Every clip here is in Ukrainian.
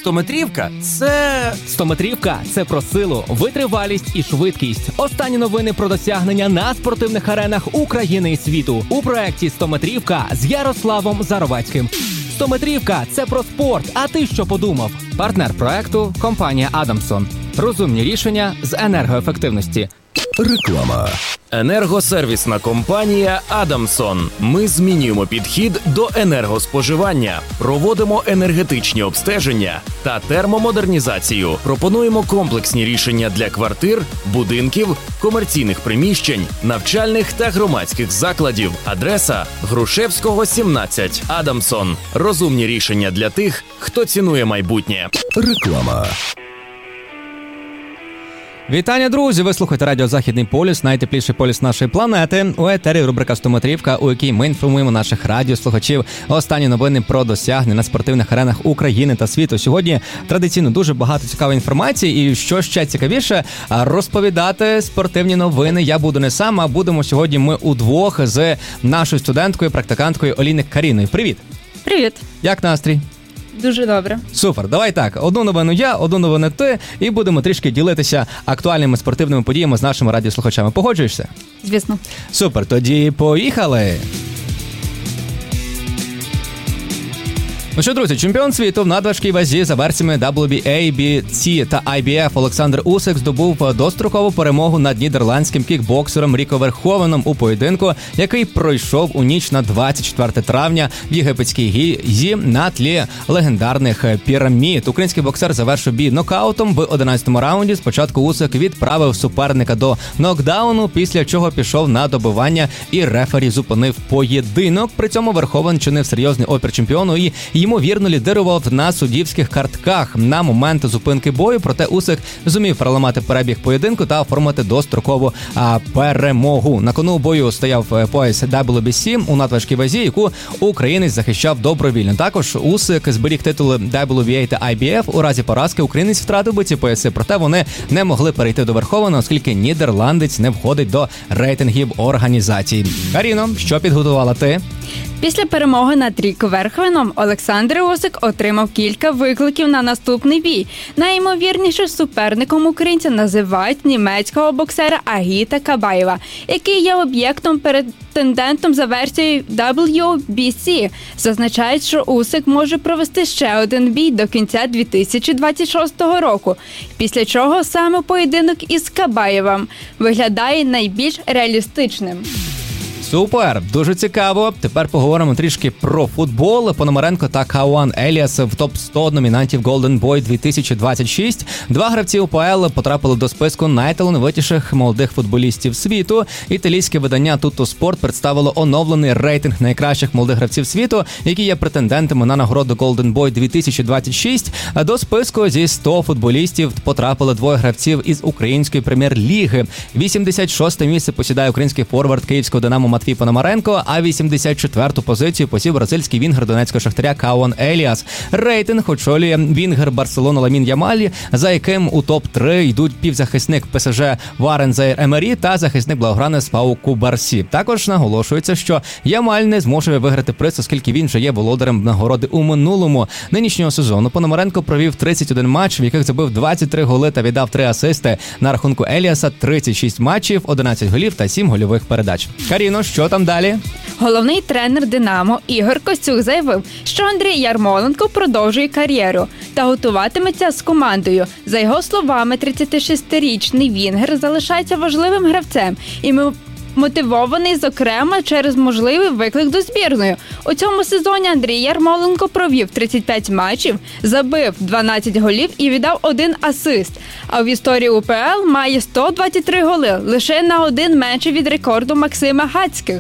100-метрівка – це... 100-метрівка – це про силу, витривалість і швидкість. Останні новини про досягнення на спортивних аренах України і світу. У проєкті «100-метрівка» з Ярославом Заровецьким. 100-метрівка – це про спорт, а ти що подумав? Партнер проєкту – компанія «Адамсон». Розумні рішення з енергоефективності. Реклама. Енергосервісна компанія «Адамсон». Ми змінюємо підхід до енергоспоживання, проводимо енергетичні обстеження та термомодернізацію. Пропонуємо комплексні рішення для квартир, будинків, комерційних приміщень, навчальних та громадських закладів. Адреса – Грушевського, 17. «Адамсон». Розумні рішення для тих, хто цінує майбутнє. Реклама. Вітання, друзі! Ви слухаєте радіо «Західний полюс», найтепліший полюс нашої планети. У етері рубрика «100-метрівка», у якій ми інформуємо наших радіослухачів останні новини про досягнення на спортивних аренах України та світу. Сьогодні традиційно дуже багато цікавої інформації і, що ще цікавіше, розповідати спортивні новини я буду не сам, а будемо сьогодні ми удвох з нашою студенткою, практиканткою Олійник Каріною. Привіт! Привіт! Як настрій? Дуже добре. Супер, давай так, одну новину я, одну новину ти, і будемо трішки ділитися актуальними спортивними подіями з нашими радіослухачами. Погоджуєшся? Звісно. Супер, тоді поїхали! Ну що, друзі, чемпіон світу в надважкій вазі за версіями WBA, BC та IBF Олександр Усик здобув дострокову перемогу над нідерландським кікбоксером Ріко Верховеном у поєдинку, який пройшов у ніч на 24 травня в єгипетській Гізі на тлі легендарних пірамід. Український боксер завершив бій нокаутом в 11-му раунді. Спочатку Усик відправив суперника до нокдауну, після чого пішов на добивання і рефері зупинив поєдинок. При цьому Верховен чинив серйозний опір чемпіону і ймовірно лідирував на суддівських картках на момент зупинки бою, проте Усик зумів переламати перебіг поєдинку та оформити дострокову перемогу. На кону бою стояв пояс WBC у надважкій вазі, яку українець захищав добровільно. Також Усик зберіг титули WBA та IBF. У разі поразки українець втратив би ці пояси, проте вони не могли перейти до Верховена, оскільки нідерландець не входить до рейтингів організації. Каріно, що підготувала ти? Після перемоги над Ріко Верховеном Олександр Усик отримав кілька викликів на наступний бій. Найімовірнішим суперником українця називають німецького боксера Агіта Кабаєва, який є об'єктом претендентом за версією WBC. Зазначають, що Усик може провести ще один бій до кінця 2026 року, після чого саме поєдинок із Кабаєвим виглядає найбільш реалістичним. Супер, дуже цікаво. Тепер поговоримо трішки про футбол. Пономаренко та Кауан Еліас в топ-100 номінантів Golden Boy 2026. Два гравці УПЛ потрапили до списку найталановитіших молодих футболістів світу. Італійське видання Tutto Sport представило оновлений рейтинг найкращих молодих гравців світу, які є претендентами на нагороду Golden Boy 2026. До списку зі 100 футболістів потрапили двоє гравців із української прем'єр-ліги. 86-те місце посідає український форвард київського «Динамо» Матвій Пономаренко, а 84-ту позицію посів бразильський вінгер донецького Шахтаря Кауан Еліас. Рейтинг очолює вінгер Барселони Ламін Ямаль, за яким у топ-3 йдуть півзахисник ПСЖ Варен Заїр-Емері та захисник благогранець Пау Кубарсі. Також наголошується, що Ямаль не зможе виграти приз, оскільки він вже є володарем нагороди у минулому нинішнього сезону. Пономаренко провів 31 матч, в яких забив 23 голи та віддав 3 асисти. На рахунку Еліаса 36 матчів, 11 голів та 7 гольових передач. Каріно, що там далі? Головний тренер «Динамо» Ігор Костюк заявив, що Андрій Ярмоленко продовжує кар'єру та готуватиметься з командою. За його словами, 36-річний вінгер залишається важливим гравцем і мотивований, зокрема, через можливий виклик до збірної. У цьому сезоні Андрій Ярмоленко провів 35 матчів, забив 12 голів і віддав 1 асист. А в історії УПЛ має 123 голи, лише на 1 менше від рекорду Максима Гацьких.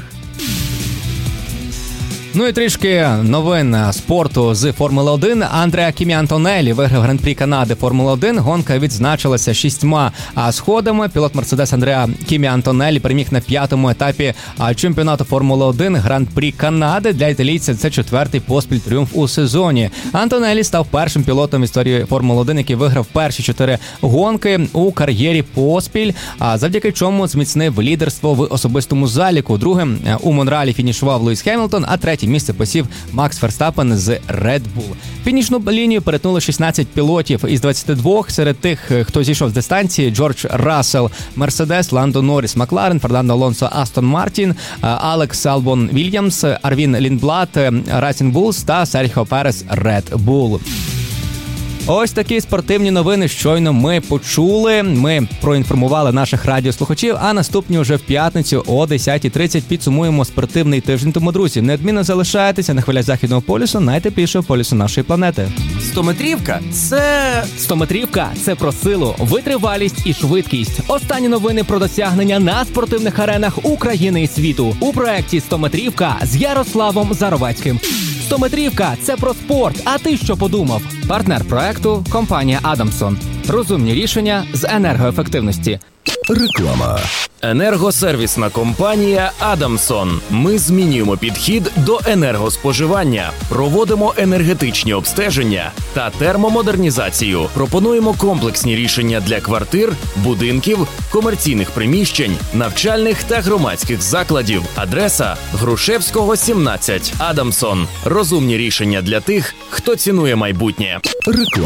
Ну і трішки новин спорту з Формули-1. Андреа Кімі Антонеллі виграв Гран-прі Канади Формула-1. Гонка відзначилася 6 сходами. Пілот Мерседес Андреа Кімі Антонеллі переміг на 5-му етапі чемпіонату Формули-1 Гран-прі Канади. Для італійця це 4-й поспіль тріумф у сезоні. Антонеллі став першим пілотом в історії Формули-1, який виграв перші 4 гонки у кар'єрі поспіль, завдяки чому зміцнив лідерство в особистому заліку. Другим у Монреалі фінішував Луїс Хемілтон, а третє третє місце посів Макс Ферстапен з Red Bull. Фінішну лінію перетнули 16 пілотів із 22. Серед тих, хто зійшов з дистанції: Джордж Рассел, Мерседес, Ландо Норріс, Макларен, Фернандо Алонсо, Астон Мартін, Алекс Албон Вільямс, Арвін Ліндблат, Racing Bulls та Серхіо Перес, Red Bull. Ось такі спортивні новини щойно ми почули. Ми проінформували наших радіослухачів, а наступні вже в п'ятницю о 10:30 підсумуємо спортивний тиждень. Тому, друзі, неодмінно залишайтеся на хвилях Західного полюсу, найтеплішого полюсу нашої планети. 100-метрівка – це... 100-метрівка – це про силу, витривалість і швидкість. Останні новини про досягнення на спортивних аренах України і світу. У проєкті «100-метрівка» з Ярославом Заровецьким. 100-метрівка – це про спорт, а ти що подумав? Партнер проекту – компанія «Адамсон». Розумні рішення з енергоефективності. Реклама. Енергосервісна компанія «Адамсон». Ми змінюємо підхід до енергоспоживання, проводимо енергетичні обстеження та термомодернізацію. Пропонуємо комплексні рішення для квартир, будинків, комерційних приміщень, навчальних та громадських закладів. Адреса – Грушевського, 17. «Адамсон». Розумні рішення для тих, хто цінує майбутнє. Реклама.